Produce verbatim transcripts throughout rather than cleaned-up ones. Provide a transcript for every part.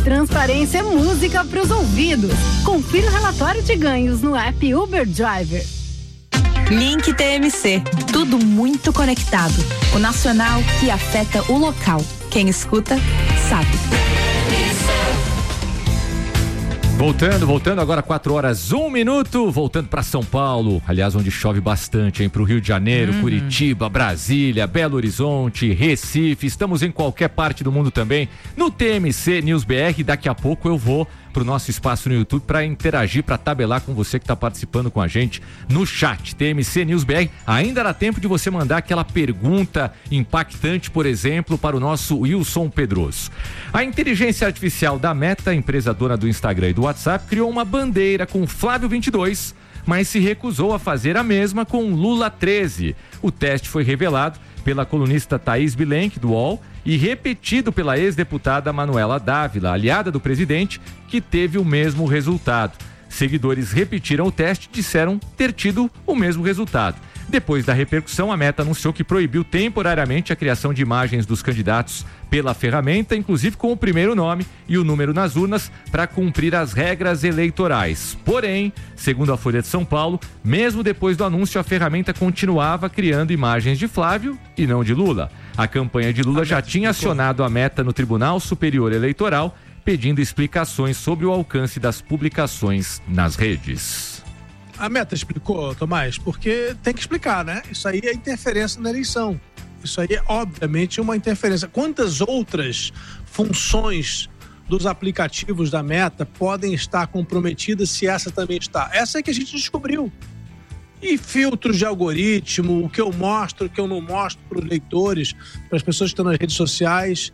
Transparência é música para os ouvidos. Confira o relatório de ganhos no app Uber Driver. Link T M C, tudo muito conectado. O nacional que afeta o local. Quem escuta, sabe. Voltando, voltando agora quatro horas, um minuto, voltando para São Paulo, aliás, onde chove bastante, hein? Para o Rio de Janeiro, uhum. Curitiba, Brasília, Belo Horizonte, Recife, estamos em qualquer parte do mundo também, no T M C News B R. Daqui a pouco eu vou pro nosso espaço no YouTube para interagir, para tabelar com você que está participando com a gente no chat, T M C News B R. Ainda dá tempo de você mandar aquela pergunta impactante, por exemplo, para o nosso Wilson Pedroso. A inteligência artificial da Meta, empresa dona do Instagram e do WhatsApp, criou uma bandeira com Flávio vinte e dois, mas se recusou a fazer a mesma com Lula treze. O teste foi revelado pela colunista Thaís Bilenque, do U O L, e repetido pela ex-deputada Manuela Dávila, aliada do presidente, que teve o mesmo resultado. Seguidores repetiram o teste e disseram ter tido o mesmo resultado. Depois da repercussão, a Meta anunciou que proibiu temporariamente a criação de imagens dos candidatos pela ferramenta, inclusive com o primeiro nome e o número nas urnas, para cumprir as regras eleitorais. Porém, segundo a Folha de São Paulo, mesmo depois do anúncio, a ferramenta continuava criando imagens de Flávio e não de Lula. A campanha de Lula já tinha acionado a Meta no Tribunal Superior Eleitoral, pedindo explicações sobre o alcance das publicações nas redes. A Meta explicou, Tomás, porque tem que explicar, né? Isso aí é interferência na eleição. Isso aí é, obviamente, uma interferência. Quantas outras funções dos aplicativos da Meta podem estar comprometidas se essa também está? Essa é que a gente descobriu. E filtros de algoritmo, o que eu mostro, o que eu não mostro para os leitores, para as pessoas que estão nas redes sociais,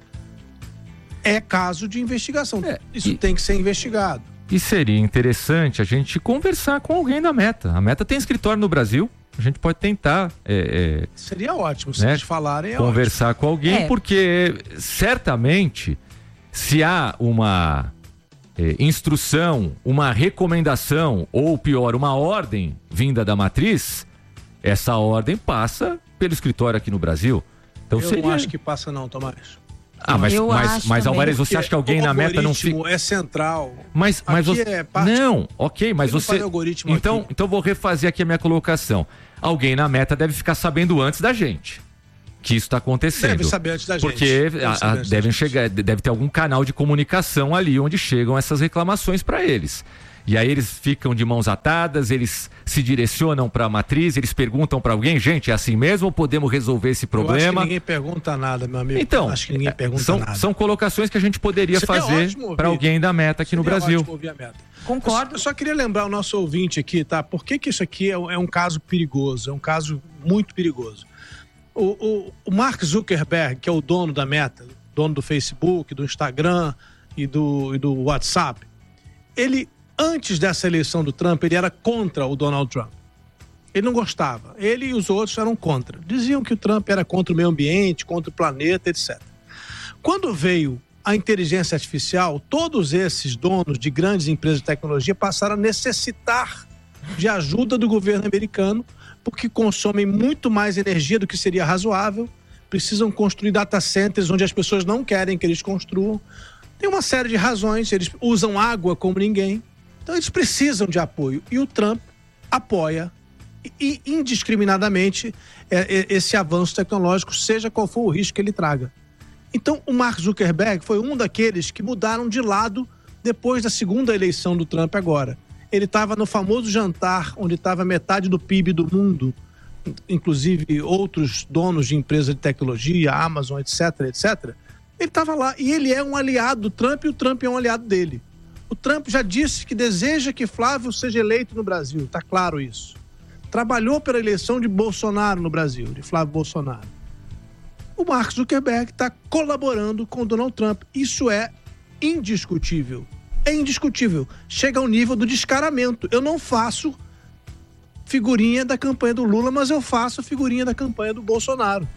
é caso de investigação. É, Isso e... tem que ser investigado. E seria interessante a gente conversar com alguém da Meta. A Meta tem escritório no Brasil, a gente pode tentar... É, é, seria ótimo, se né, eles falarem. É conversar ótimo. com alguém, é. Porque certamente, se há uma é, instrução, uma recomendação, ou pior, uma ordem vinda da matriz, essa ordem passa pelo escritório aqui no Brasil. Então, Eu seria... não acho que passa não, Tomás. Ah, mas, mas, mas Alvarez, você acha que alguém na Meta não fica... O algoritmo é central. Mas, mas você... é parte... Não, ok, mas você... Então, aqui. então vou refazer aqui a minha colocação. Alguém na Meta deve ficar sabendo antes da gente que isso está acontecendo. Deve saber antes da gente. Porque deve, a, a, devem chegar, deve ter algum canal de comunicação ali onde chegam essas reclamações para eles. E aí eles ficam de mãos atadas, eles se direcionam para a matriz, eles perguntam para alguém, gente, é assim mesmo ou podemos resolver esse problema? Eu acho que ninguém pergunta nada, meu amigo. Então, acho que ninguém pergunta são, nada. São colocações que a gente poderia Seria fazer para alguém da Meta aqui Seria no Brasil. Ouvir a Meta. Concordo. Eu só, eu só queria lembrar o nosso ouvinte aqui, tá? Por que que isso aqui é, é um caso perigoso, é um caso muito perigoso. O, o, o Mark Zuckerberg, que é o dono da Meta, dono do Facebook, do Instagram e do, e do WhatsApp, ele... Antes dessa eleição do Trump, ele era contra o Donald Trump. Ele não gostava. Ele e os outros eram contra. Diziam que o Trump era contra o meio ambiente, contra o planeta, etcétera. Quando veio a inteligência artificial, todos esses donos de grandes empresas de tecnologia passaram a necessitar de ajuda do governo americano, porque consomem muito mais energia do que seria razoável, precisam construir data centers onde as pessoas não querem que eles construam. Tem uma série de razões, eles usam água como ninguém. Então eles precisam de apoio e o Trump apoia e, indiscriminadamente é, é, esse avanço tecnológico, seja qual for o risco que ele traga. Então o Mark Zuckerberg foi um daqueles que mudaram de lado depois da segunda eleição do Trump agora. Ele estava no famoso jantar onde estava metade do P I B do mundo, inclusive outros donos de empresas de tecnologia, Amazon, etc, etcétera. Ele estava lá e ele é um aliado do Trump e o Trump é um aliado dele. O Trump já disse que deseja que Flávio seja eleito no Brasil, está claro isso. Trabalhou pela eleição de Bolsonaro no Brasil, de Flávio Bolsonaro. O Mark Zuckerberg está colaborando com o Donald Trump. Isso é indiscutível. É indiscutível. Chega ao nível do descaramento. Eu não faço figurinha da campanha do Lula, mas eu faço figurinha da campanha do Bolsonaro.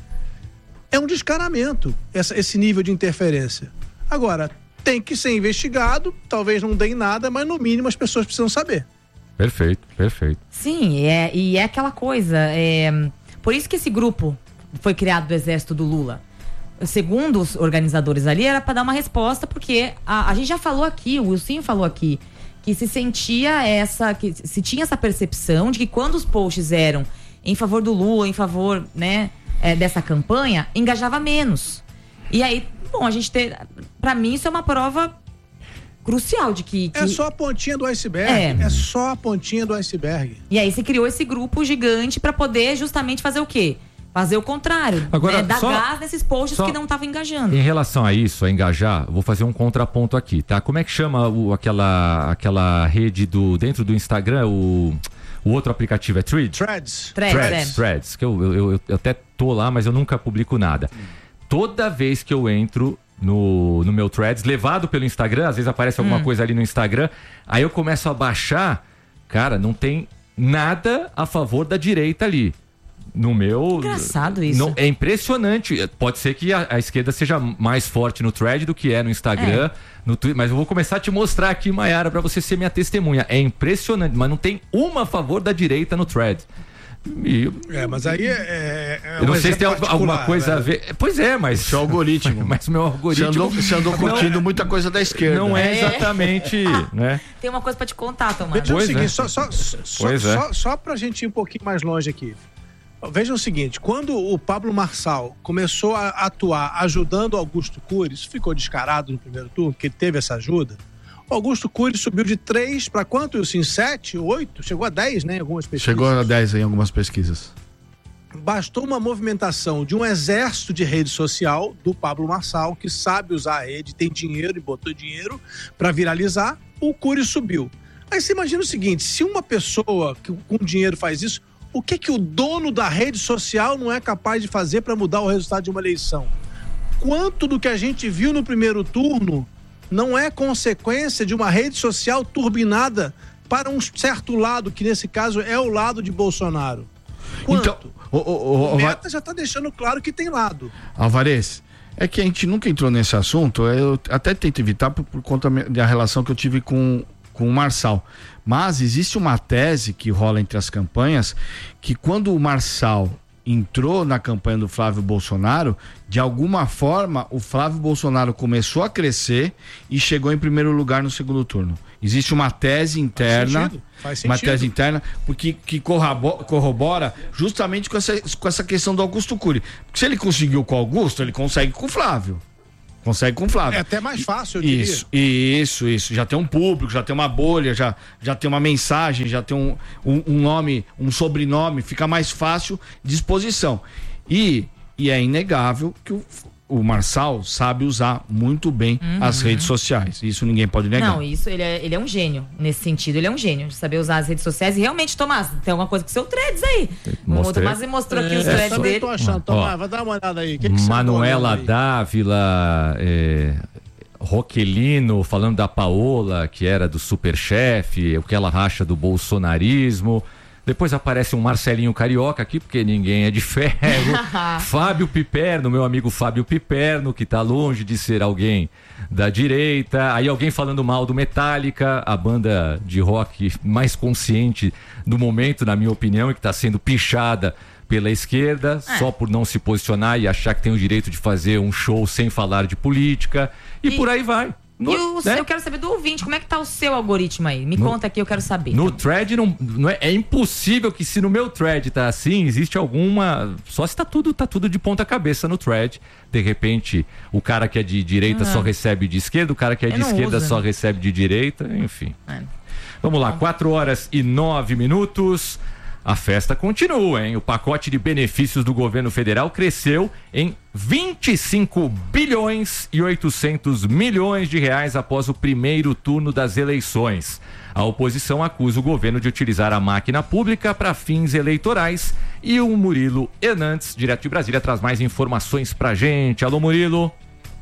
É um descaramento, essa, esse nível de interferência. Agora, tem que ser investigado, talvez não dê em nada, mas no mínimo as pessoas precisam saber. Perfeito, perfeito. Sim, é, e é aquela coisa, é, por isso que esse grupo foi criado do exército do Lula. segundo os organizadores ali, era para dar uma resposta, porque a, a gente já falou aqui, o Wilson falou aqui, que se sentia essa, que se tinha essa percepção de que quando os posts eram em favor do Lula, em favor, né, é, dessa campanha, engajava menos. E aí, bom, a gente ter, pra mim isso é uma prova crucial de que... que... É só a pontinha do iceberg, é. é só a pontinha do iceberg. E aí se criou esse grupo gigante pra poder justamente fazer o quê? Fazer o contrário, agora, né? Dar só, gás nesses posts só, que não estavam engajando. Em relação a isso, a engajar, vou fazer um contraponto aqui, tá? Como é que chama o, aquela, aquela rede do, dentro do Instagram, o, o outro aplicativo é Threads? Threads. Threads, Threads, é. Threads, que eu, eu, eu, eu até tô lá, mas eu nunca publico nada. Toda vez que eu entro no, no meu Threads, levado pelo Instagram, às vezes aparece alguma hum. coisa ali no Instagram, aí eu começo a baixar, cara, não tem nada a favor da direita ali. No meu... Engraçado isso. Não, é impressionante. Pode ser que a, a esquerda seja mais forte no Thread do que é no Instagram, é. no Twitter, mas eu vou começar a te mostrar aqui, Mayara, pra você ser minha testemunha. É impressionante, mas não tem uma a favor da direita no Thread. E... É, mas aí é... é eu não sei se tem alguma coisa, né, a ver... Pois é, mas... Seu algoritmo. Mas o meu algoritmo... Você andou, você andou curtindo não, muita coisa da esquerda. Não é exatamente... É. né? Tem uma coisa pra te contar, Tomás. Veja Pois o seguinte, é. só, só, só, pois só, é. só pra gente ir um pouquinho mais longe aqui. Vejam o seguinte, quando o Pablo Marçal começou a atuar ajudando Augusto Cury, isso ficou descarado no primeiro turno, porque ele teve essa ajuda, o Augusto Cury subiu de três para quanto, Wilson? sete, oito? Chegou a dez, né, em algumas pesquisas. Chegou a dez em algumas pesquisas. Bastou uma movimentação de um exército de rede social do Pablo Marçal, que sabe usar a rede, tem dinheiro e botou dinheiro para viralizar, o Cury subiu. Aí você imagina o seguinte, se uma pessoa que, com dinheiro faz isso, o que que o dono da rede social não é capaz de fazer para mudar o resultado de uma eleição? Quanto do que a gente viu no primeiro turno não é consequência de uma rede social turbinada para um certo lado, que nesse caso é o lado de Bolsonaro? Quanto? Então, o, o, o, o Meta já está deixando claro que tem lado. Alvarez, é que a gente nunca entrou nesse assunto, eu até tento evitar por, por conta da relação que eu tive com com o Marçal, mas existe uma tese que rola entre as campanhas que quando o Marçal entrou na campanha do Flávio Bolsonaro, de alguma forma o Flávio Bolsonaro começou a crescer e chegou em primeiro lugar no segundo turno. Existe uma tese interna, Faz sentido. Faz sentido. uma tese interna porque, que corrobora, corrobora justamente com essa, com essa questão do Augusto Cury. Porque se ele conseguiu com o Augusto, ele consegue com o Flávio. Consegue com o Flávio. É até mais fácil, eu diria. Isso, isso, isso. Já tem um público, já tem uma bolha, já, já tem uma mensagem, já tem um, um, um nome, um sobrenome, fica mais fácil de exposição. E, e é inegável que o, o Marçal sabe usar muito bem uhum. as redes sociais. Isso ninguém pode negar. Não, isso, ele é, ele é um gênio. Nesse sentido, ele é um gênio de saber usar as redes sociais. E realmente, Tomás, tem alguma coisa com o seu Threads aí. O Tomás mostrou aqui é, os Threads dele. Eu tô achando, Tomás, vai dar uma olhada aí. Que que Manuela Dávila, é, Roquelino, falando da Paola, que era do Superchef, o que ela racha do bolsonarismo. Depois aparece um Marcelinho Carioca aqui, porque ninguém é de ferro. Fábio Piperno, meu amigo Fábio Piperno, que tá longe de ser alguém da direita. Aí alguém falando mal do Metallica, a banda de rock mais consciente do momento, na minha opinião, e que tá sendo pichada pela esquerda, é. só por não se posicionar e achar que tem o direito de fazer um show sem falar de política. E, e por aí vai. No, e o, né? Eu quero saber do ouvinte, como é que tá o seu algoritmo aí? Me no, conta aqui, eu quero saber. No thread, não, não é, é impossível que se no meu thread tá assim, existe alguma... Só se tá tudo, tá tudo de ponta cabeça no thread. De repente, o cara que é de direita uhum. só recebe de esquerda, o cara que é eu de esquerda uso, só né? recebe de direita, enfim. É. Vamos lá, quatro horas e nove minutos. A festa continua, hein? O pacote de benefícios do governo federal cresceu em vinte e cinco bilhões e oitocentos milhões de reais após o primeiro turno das eleições. A oposição acusa o governo de utilizar a máquina pública para fins eleitorais e o Murilo Hernandes, direto de Brasília, traz mais informações pra gente. Alô, Murilo.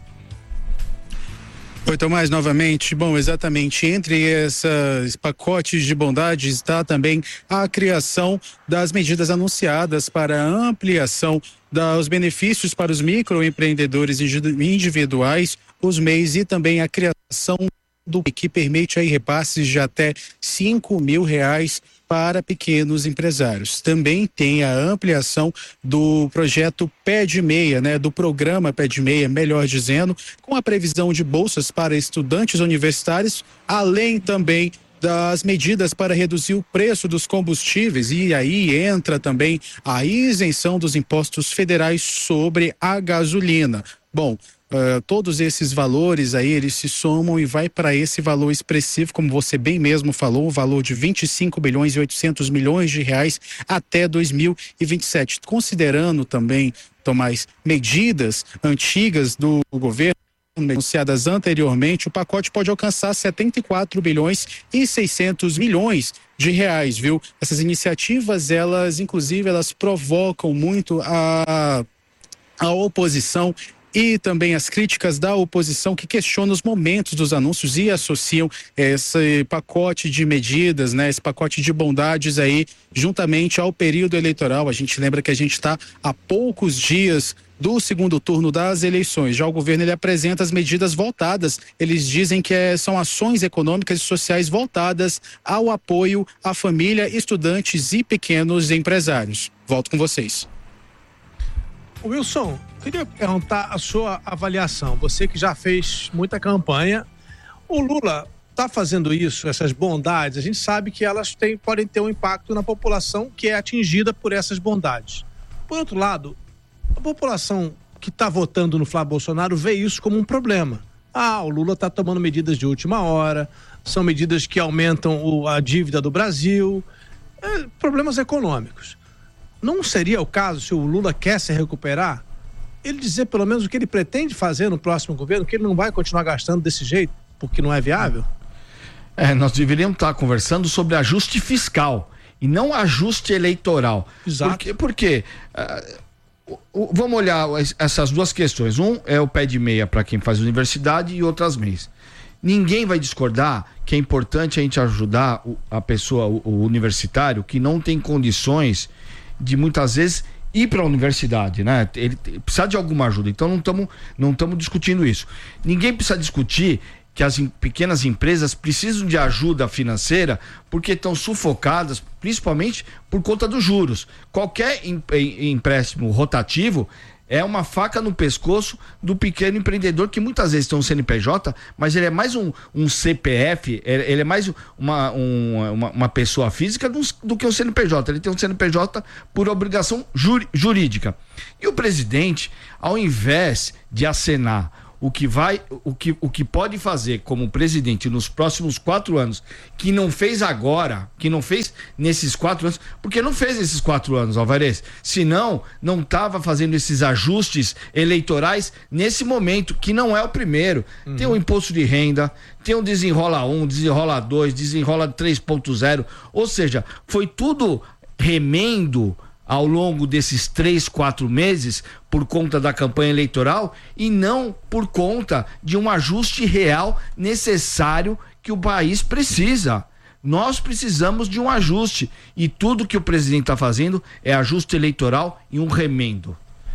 Oi, Tomás, novamente. Bom, exatamente, entre esses pacotes de bondade está também a criação das medidas anunciadas para a ampliação dos benefícios para os microempreendedores individuais, os M E Is, e também a criação do que permite aí repasses de até cinco mil reais para pequenos empresários. Também tem a ampliação do projeto Pé de Meia, né, do programa Pé de Meia, melhor dizendo, com a previsão de bolsas para estudantes universitários, além também das medidas para reduzir o preço dos combustíveis, e aí entra também a isenção dos impostos federais sobre a gasolina. Bom, uh, todos esses valores aí, eles se somam e vai para esse valor expressivo, como você bem mesmo falou, o valor de vinte e cinco bilhões e oitocentos milhões de reais até dois mil e vinte e sete. Considerando também, Tomás, medidas antigas do governo, anunciadas anteriormente, o pacote pode alcançar setenta e quatro bilhões e seiscentos milhões de reais, viu? Essas iniciativas, elas, inclusive, elas provocam muito a, a oposição e também as críticas da oposição, que questionam os momentos dos anúncios e associam esse pacote de medidas, né, esse pacote de bondades aí, juntamente ao período eleitoral. A gente lembra que a gente está a poucos dias do segundo turno das eleições. Já o governo, ele apresenta as medidas voltadas, eles dizem que é, são ações econômicas e sociais voltadas ao apoio à família, estudantes e pequenos empresários. Volto com vocês. Wilson, queria perguntar a sua avaliação. Você que já fez muita campanha, o Lula está fazendo isso, essas bondades, a gente sabe que elas têm, podem ter um impacto na população que é atingida por essas bondades. Por outro lado, a população que está votando no Flávio Bolsonaro vê isso como um problema. Ah, o Lula está tomando medidas de última hora, são medidas que aumentam o, a dívida do Brasil, é, problemas econômicos. Não seria o caso, se o Lula quer se recuperar, ele dizer pelo menos o que ele pretende fazer no próximo governo, que ele não vai continuar gastando desse jeito, porque não é viável? É, nós deveríamos estar conversando sobre ajuste fiscal e não ajuste eleitoral. Exato. Porque, porque uh, uh, vamos olhar essas duas questões. Um é o pé de meia para quem faz universidade e outras meias. Ninguém vai discordar que é importante a gente ajudar a pessoa, o, o universitário, que não tem condições de muitas vezes ir para a universidade, né? Ele precisa de alguma ajuda. Então não estamos não estamos discutindo isso. Ninguém precisa discutir que as pequenas empresas precisam de ajuda financeira porque estão sufocadas, principalmente por conta dos juros. Qualquer empréstimo rotativo é uma faca no pescoço do pequeno empreendedor, que muitas vezes tem um C N P J, mas ele é mais um, um C P F, ele é mais uma, um, uma, uma pessoa física do, do que um C N P J. Ele tem um C N P J por obrigação jur, jurídica. E o presidente, ao invés de acenar o que vai, o que, o que pode fazer como presidente nos próximos quatro anos, que não fez agora, que não fez nesses quatro anos, porque não fez nesses quatro anos, Alvarez, senão não estava fazendo esses ajustes eleitorais nesse momento, que não é o primeiro. Uhum. Tem o imposto de renda, tem o desenrola um, desenrola dois, desenrola três ponto zero, ou seja, foi tudo remendo ao longo desses três, quatro meses por conta da campanha eleitoral e não por conta de um ajuste real necessário que o país precisa. Nós precisamos de um ajuste e tudo que o presidente está fazendo é ajuste eleitoral e um remendo.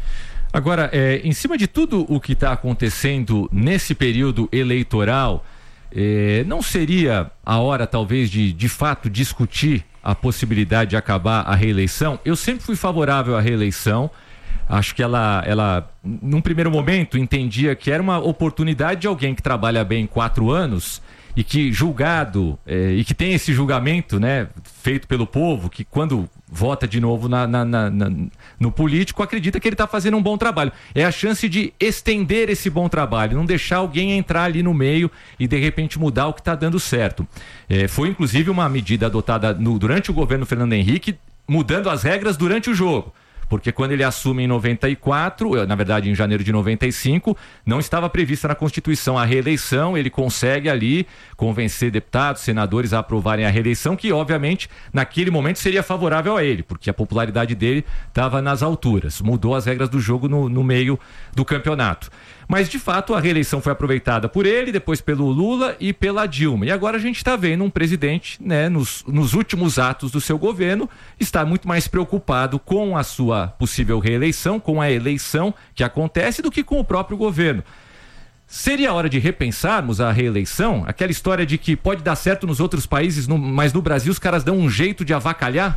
Agora, é, em cima de tudo o que está acontecendo nesse período eleitoral, é, não seria a hora talvez de de fato discutir a possibilidade de acabar a reeleição? Eu sempre fui favorável à reeleição. Acho que ela, ela, num primeiro momento, entendia que era uma oportunidade de alguém que trabalha bem quatro anos e que julgado, é, e que tem esse julgamento, né, feito pelo povo, que quando vota de novo na, na, na, na, no político, acredita que ele está fazendo um bom trabalho. É a chance de estender esse bom trabalho, não deixar alguém entrar ali no meio e de repente mudar o que está dando certo. É, foi inclusive uma medida adotada no, durante o governo Fernando Henrique, mudando as regras durante o jogo. Porque quando ele assume em noventa e quatro, na verdade em janeiro de noventa e cinco, não estava prevista na Constituição a reeleição. Ele consegue ali convencer deputados, senadores a aprovarem a reeleição, que obviamente naquele momento seria favorável a ele, porque a popularidade dele estava nas alturas. Mudou as regras do jogo no, no meio do campeonato. Mas de fato a reeleição foi aproveitada por ele, depois pelo Lula e pela Dilma. E agora a gente está vendo um presidente, né, nos, nos últimos atos do seu governo, está muito mais preocupado com a sua possível reeleição, com a eleição que acontece, do que com o próprio governo. Seria hora de repensarmos a reeleição? Aquela história de que pode dar certo nos outros países, no, mas no Brasil os caras dão um jeito de avacalhar?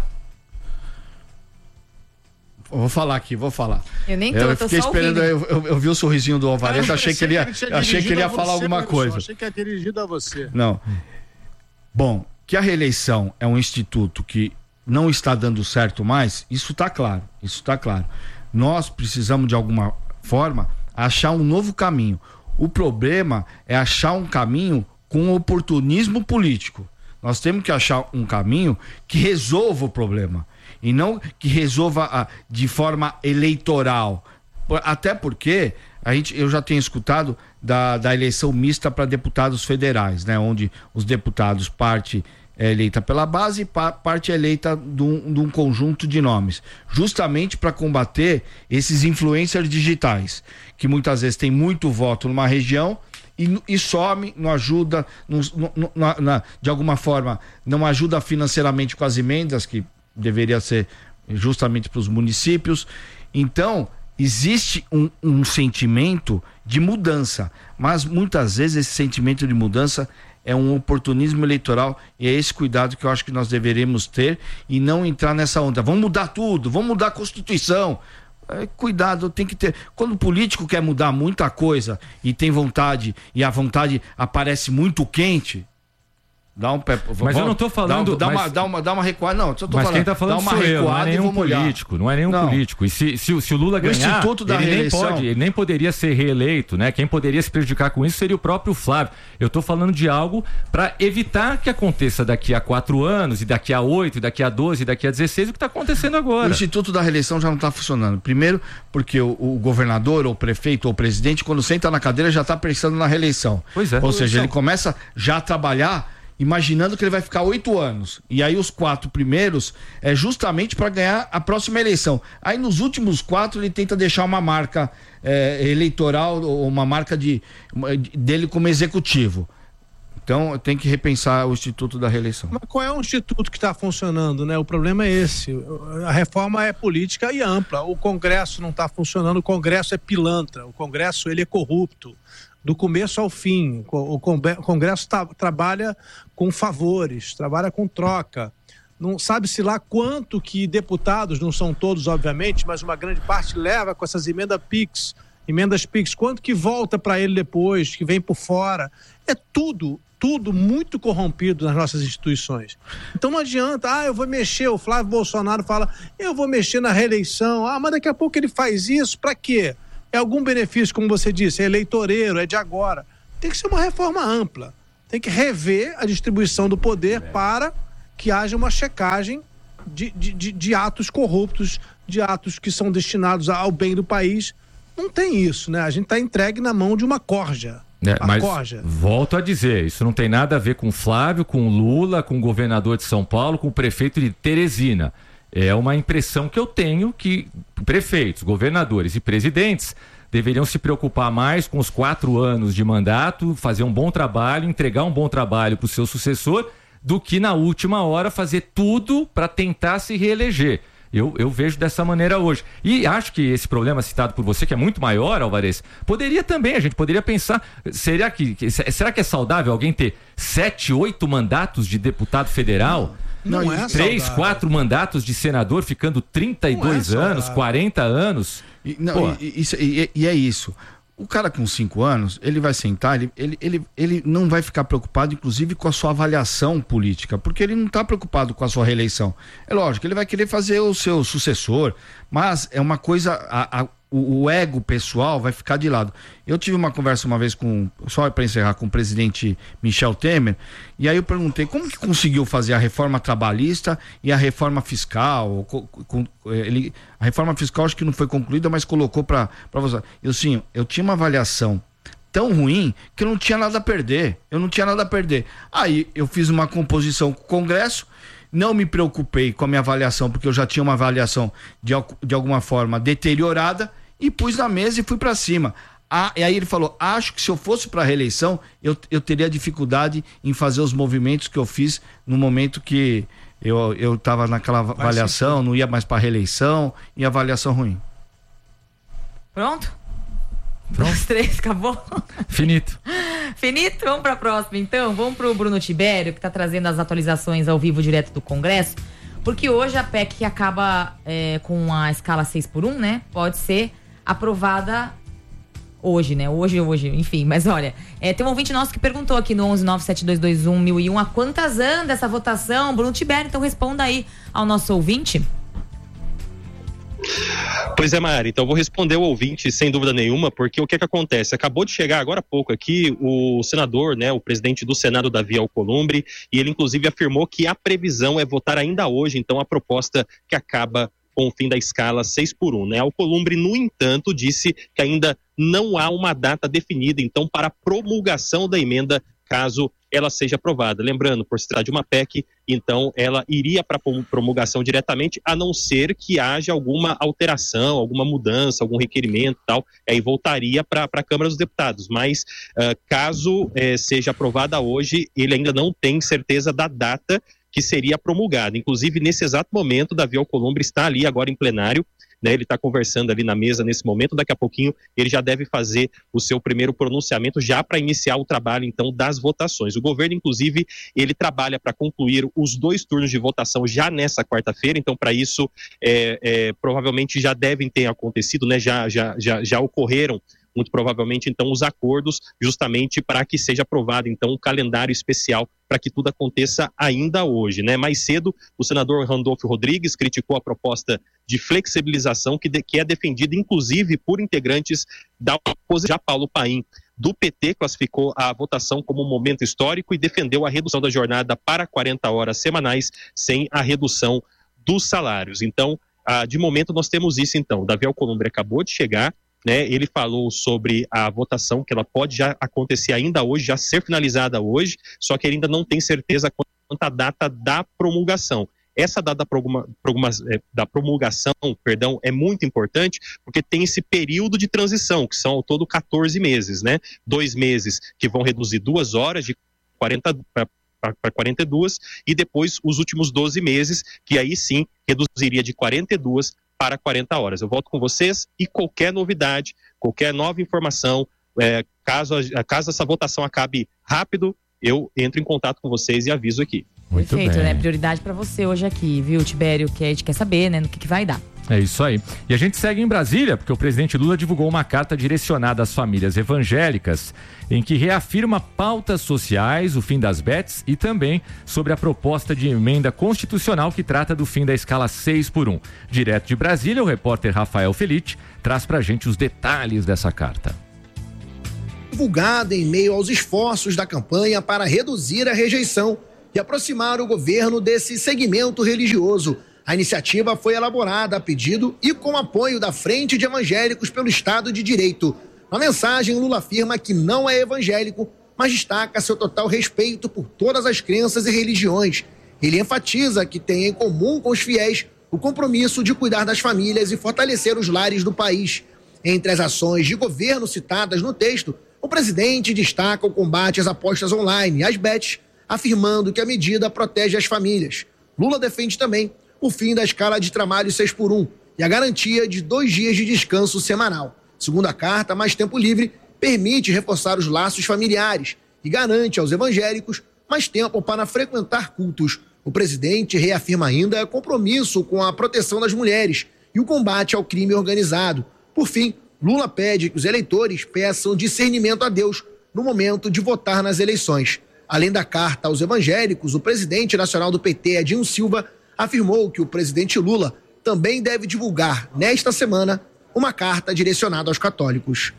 Vou falar aqui, vou falar. Eu nem tô, eu eu tô fiquei só esperando, eu, eu, eu vi o sorrisinho do Alvarez, Ah, achei que ele ia, que ele achei que ele ia você, falar alguma Anderson, coisa. Achei que era dirigido a você. Não. Bom, que a reeleição é um instituto que não está dando certo mais, isso está claro, isso está claro. Nós precisamos de alguma forma achar um novo caminho. O problema é achar um caminho com oportunismo político. Nós temos que achar um caminho que resolva o problema e não que resolva a, de forma eleitoral. Até porque a gente, eu já tenho escutado da, da eleição mista para deputados federais, né? Onde os deputados, parte é eleita pela base e pa, parte é eleita de um, de um conjunto de nomes, justamente para combater esses influencers digitais, que muitas vezes tem muito voto numa região e, e some, não ajuda, não, não, não, não, de alguma forma, não ajuda financeiramente com as emendas, que deveria ser justamente para os municípios. Então, existe um, um sentimento de mudança, mas muitas vezes esse sentimento de mudança é um oportunismo eleitoral, e é esse cuidado que eu acho que nós deveremos ter e não entrar nessa onda. Vamos mudar tudo, vamos mudar a Constituição. É, cuidado, tem que ter. Quando o político quer mudar muita coisa e tem vontade, e a vontade aparece muito quente, dá um pé. Mas vamos, eu não tô falando. Dá, dá, mas... uma, dá, uma, dá uma recuada. Não, só tô mas falando. quem tá falando dá uma sou eu, não é nenhum político, não é nenhum não. político. E se, se, se o Lula ganhar, o Instituto da ele reeleição... nem pode, ele nem poderia ser reeleito, né? Quem poderia se prejudicar com isso seria o próprio Flávio. Eu tô falando de algo para evitar que aconteça daqui a quatro anos, e daqui a oito, e daqui a doze, e daqui a dezesseis, o que tá acontecendo agora. O Instituto da Reeleição já não tá funcionando. Primeiro, porque o, o governador, ou o prefeito, ou o presidente, quando senta na cadeira, já tá pensando na reeleição. Pois é. Ou seja, ele começa já a trabalhar imaginando que ele vai ficar oito anos. E aí os quatro primeiros é justamente para ganhar a próxima eleição. Aí nos últimos quatro ele tenta deixar uma marca é, eleitoral, ou uma marca de, dele como executivo. Então tem que repensar o Instituto da Reeleição. Mas qual é o instituto que está funcionando, né? O problema é esse. A reforma é política e ampla. O Congresso não está funcionando, o Congresso é pilantra, o Congresso ele é corrupto. Do começo ao fim, o Congresso tá, trabalha com favores, trabalha com troca. Não sabe-se lá quanto que deputados, não são todos, obviamente, mas uma grande parte leva com essas emendas PIX, emendas PIX, quanto que volta para ele depois, que vem por fora. É tudo, tudo muito corrompido nas nossas instituições. Então não adianta, ah, eu vou mexer, o Flávio Bolsonaro fala, eu vou mexer na reeleição, ah, mas daqui a pouco ele faz isso, para quê? É algum benefício, como você disse, é eleitoreiro, é de agora. Tem que ser uma reforma ampla. Tem que rever a distribuição do poder para que haja uma checagem de, de, de, de atos corruptos, de atos que são destinados ao bem do país. Não tem isso, né? A gente está entregue na mão de uma corja. É, mas corja. Volto a dizer, isso não tem nada a ver com Flávio, com Lula, com o governador de São Paulo, com o prefeito de Teresina. É uma impressão que eu tenho que prefeitos, governadores e presidentes deveriam se preocupar mais com os quatro anos de mandato, fazer um bom trabalho, entregar um bom trabalho para o seu sucessor, do que na última hora fazer tudo para tentar se reeleger. Eu, eu vejo dessa maneira hoje. E acho que esse problema citado por você, que é muito maior, Alvarez, poderia também, a gente poderia pensar, será que, será que é saudável alguém ter sete, oito mandatos de deputado federal? Não, não é Três, saudável. quatro mandatos de senador ficando trinta e dois Não é anos, quarenta anos. E, não, e, isso, e, e é isso. O cara com cinco anos, ele vai sentar, ele, ele, ele, ele não vai ficar preocupado, inclusive, com a sua avaliação política, porque ele não está preocupado com a sua reeleição. É lógico, ele vai querer fazer o seu sucessor, mas é uma coisa, a, a, o, o ego pessoal vai ficar de lado. Eu tive uma conversa uma vez com, só para encerrar, com o presidente Michel Temer, e aí eu perguntei como que conseguiu fazer a reforma trabalhista e a reforma fiscal. Com, com, ele, a reforma fiscal acho que não foi concluída, mas colocou para você. Eu sim, eu tinha uma avaliação tão ruim que eu não tinha nada a perder. Eu não tinha nada a perder. Aí eu fiz uma composição com o Congresso, não me preocupei com a minha avaliação, porque eu já tinha uma avaliação de, de alguma forma deteriorada, e pus na mesa e fui para cima. Ah, e aí ele falou, acho que se eu fosse para a reeleição, eu, eu teria dificuldade em fazer os movimentos que eu fiz no momento que eu eu estava naquela avaliação, não ia mais para a reeleição, e avaliação ruim. Pronto? Pronto. Os três, acabou? Finito. Finito, vamos para a próxima então. Vamos para o Bruno Tibério, que está trazendo as atualizações ao vivo direto do Congresso. Porque hoje a P E C que acaba é, com a escala seis por um, né? Pode ser aprovada hoje, né? Hoje, hoje, enfim. Mas olha, é, tem um ouvinte nosso que perguntou aqui no onze nove sete dois dois um mil e um a quantas anda essa votação? Bruno Tibério, então responda aí ao nosso ouvinte. Pois é, Mari, então eu vou responder o ouvinte sem dúvida nenhuma, porque o que é que acontece? Acabou de chegar agora há pouco aqui o senador, né, o presidente do Senado, Davi Alcolumbre, e ele inclusive afirmou que a previsão é votar ainda hoje, então, a proposta que acaba com o fim da escala seis por um, né? Alcolumbre, no entanto, disse que ainda não há uma data definida, então, para a promulgação da emenda, caso ela seja aprovada. Lembrando, por se tratar de uma P E C, então ela iria para promulgação diretamente, a não ser que haja alguma alteração, alguma mudança, algum requerimento e tal, aí voltaria para a Câmara dos Deputados. Mas uh, caso eh, seja aprovada hoje, ele ainda não tem certeza da data que seria promulgada. Inclusive, nesse exato momento, Davi Alcolumbre está ali agora em plenário, né, ele está conversando ali na mesa nesse momento, daqui a pouquinho ele já deve fazer o seu primeiro pronunciamento já para iniciar o trabalho então das votações. O governo inclusive ele trabalha para concluir os dois turnos de votação já nessa quarta-feira, então para isso é, é, provavelmente já devem ter acontecido, né, já, já, já, já ocorreram muito provavelmente, então, os acordos justamente para que seja aprovado, então, um calendário especial para que tudo aconteça ainda hoje, né? Mais cedo, o senador Randolfo Rodrigues criticou a proposta de flexibilização que, de, que é defendida, inclusive, por integrantes da oposição. Já Paulo Paim, do P T, classificou a votação como um momento histórico e defendeu a redução da jornada para quarenta horas semanais, sem a redução dos salários. Então, ah, de momento, nós temos isso, então. Davi Alcolumbre acabou de chegar, né, ele falou sobre a votação, que ela pode já acontecer ainda hoje, já ser finalizada hoje, só que ele ainda não tem certeza quanto à data da promulgação. Essa data da, promulga, da promulgação, perdão, é muito importante, porque tem esse período de transição, que são ao todo catorze meses, né? Dois meses que vão reduzir duas horas de quarenta para quarenta e duas, e depois os últimos doze meses, que aí sim reduziria de quarenta e duas para quarenta horas. Eu volto com vocês e qualquer novidade, qualquer nova informação, é, caso, caso essa votação acabe rápido, eu entro em contato com vocês e aviso aqui. Muito Perfeito, bem. né? Prioridade para você hoje aqui, viu, Tibério? Que a gente quer saber, né, no que, que vai dar. É isso aí. E a gente segue em Brasília, porque o presidente Lula divulgou uma carta direcionada às famílias evangélicas, em que reafirma pautas sociais, o fim das bets e também sobre a proposta de emenda constitucional que trata do fim da escala seis por um. Direto de Brasília, o repórter Rafael Felite traz pra gente os detalhes dessa carta. Divulgada em meio aos esforços da campanha para reduzir a rejeição e aproximar o governo desse segmento religioso. A iniciativa foi elaborada a pedido e com apoio da Frente de Evangélicos pelo Estado de Direito. Na mensagem, Lula afirma que não é evangélico, mas destaca seu total respeito por todas as crenças e religiões. Ele enfatiza que tem em comum com os fiéis o compromisso de cuidar das famílias e fortalecer os lares do país. Entre as ações de governo citadas no texto, o presidente destaca o combate às apostas online e às bets, afirmando que a medida protege as famílias. Lula defende também o fim da escala de trabalho seis por um e a garantia de dois dias de descanso semanal. Segundo a carta, mais tempo livre permite reforçar os laços familiares e garante aos evangélicos mais tempo para frequentar cultos. O presidente reafirma ainda compromisso com a proteção das mulheres e o combate ao crime organizado. Por fim, Lula pede que os eleitores peçam discernimento a Deus no momento de votar nas eleições. Além da carta aos evangélicos, o presidente nacional do P T, Edinho Silva, afirmou que o presidente Lula também deve divulgar, nesta semana, uma carta direcionada aos católicos.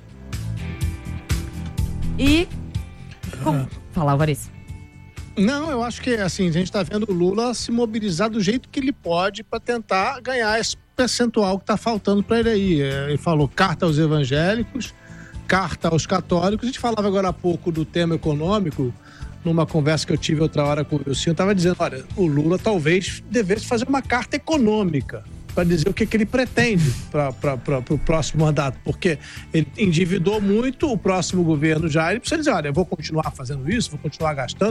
E... Como... Fala, Alvarez. Não, eu acho que assim, a gente está vendo o Lula se mobilizar do jeito que ele pode para tentar ganhar esse percentual que está faltando para ele aí. Ele falou carta aos evangélicos, carta aos católicos. A gente falava agora há pouco do tema econômico, numa conversa que eu tive outra hora com o Wilson, eu estava dizendo, olha, o Lula talvez devesse fazer uma carta econômica para dizer o que, que ele pretende para o próximo mandato, porque ele endividou muito o próximo governo já, ele precisa dizer, olha, eu vou continuar fazendo isso, vou continuar gastando,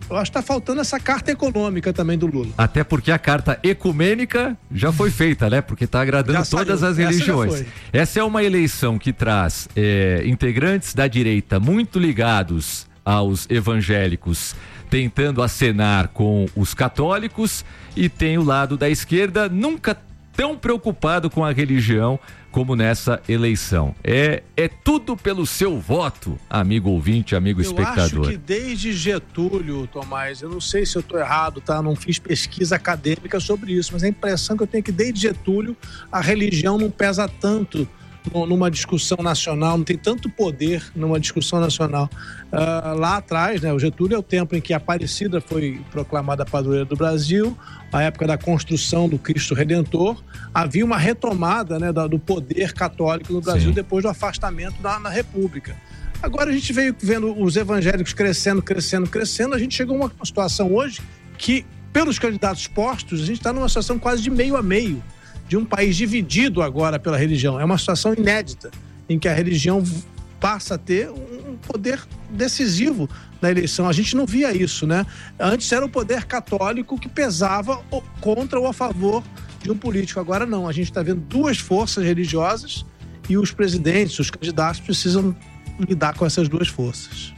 Eu acho que está faltando essa carta econômica também do Lula. Até porque a carta ecumênica já foi feita, né? Porque está agradando Já todas saiu. as Essa religiões. já foi. Essa é uma eleição que traz é, integrantes da direita muito ligados aos evangélicos, tentando acenar com os católicos, e tem o lado da esquerda nunca tão preocupado com a religião como nessa eleição. É, é tudo pelo seu voto, amigo ouvinte, amigo eu espectador. acho que desde Getúlio, Tomás, eu não sei se eu estou errado, tá? Não fiz pesquisa acadêmica sobre isso, mas a impressão que eu tenho é que desde Getúlio a religião não pesa tanto numa discussão nacional, não tem tanto poder numa discussão nacional. Uh, lá atrás, né, o Getúlio é o tempo em que a Aparecida foi proclamada padroeira do Brasil, a época da construção do Cristo Redentor, havia uma retomada, né, do poder católico no Brasil. Sim. Depois do afastamento na, na República. Agora a gente veio vendo os evangélicos crescendo, crescendo, crescendo, a gente chegou a uma situação hoje que, pelos candidatos postos, a gente está numa situação quase de meio a meio, de um país dividido agora pela religião. É uma situação inédita, em que a religião passa a ter um poder decisivo na eleição. A gente não via isso, né? Antes era o poder católico que pesava contra ou a favor de um político. Agora não, a gente está vendo duas forças religiosas e os presidentes, os candidatos precisam lidar com essas duas forças.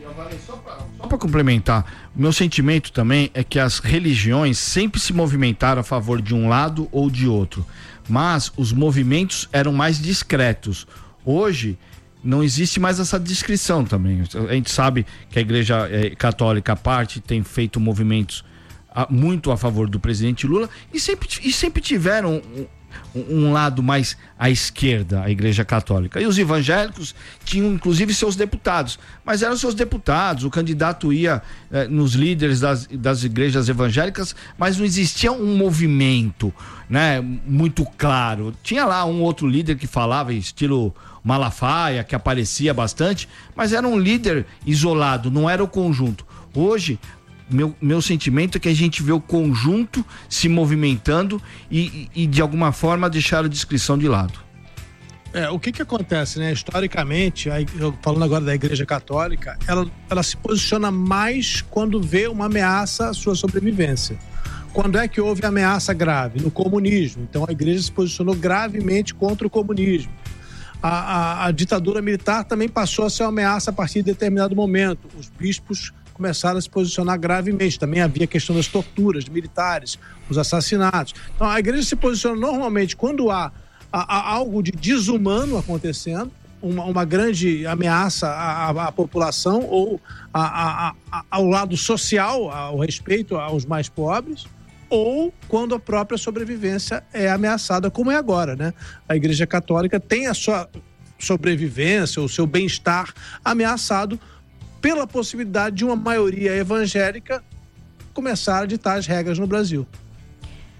Só para complementar, o meu sentimento também é que as religiões sempre se movimentaram a favor de um lado ou de outro, mas os movimentos eram mais discretos. Hoje não existe mais essa descrição também. A gente sabe que a Igreja Católica à parte tem feito movimentos muito a favor do presidente Lula e sempre, e sempre tiveram um, um lado mais à esquerda, a Igreja Católica. E os evangélicos tinham inclusive seus deputados, mas eram seus deputados, o candidato ia eh, nos líderes das, das igrejas evangélicas, mas não existia um movimento, né, muito claro. Tinha lá um outro líder que falava estilo Malafaia, que aparecia bastante, mas era um líder isolado, não era o conjunto. Hoje, Meu, meu sentimento é que a gente vê o conjunto se movimentando e, e, e de alguma forma deixar a descrição de lado. É, o que que acontece, né? Historicamente, a, eu falando agora da Igreja Católica, ela, ela se posiciona mais quando vê uma ameaça à sua sobrevivência. Quando é que houve ameaça grave? No comunismo. Então a Igreja se posicionou gravemente contra o comunismo. A, a, a ditadura militar também passou a ser uma ameaça a partir de determinado momento. Os bispos começaram a se posicionar gravemente. Também havia a questão das torturas de militares, os assassinatos. Então, a igreja se posiciona normalmente quando há, há, há algo de desumano acontecendo, uma, uma grande ameaça à, à, à população ou a, a, a, ao lado social, ao respeito aos mais pobres, ou quando a própria sobrevivência é ameaçada, como é agora, né? A Igreja Católica tem a sua sobrevivência, o seu bem-estar ameaçado pela possibilidade de uma maioria evangélica começar a ditar as regras no Brasil.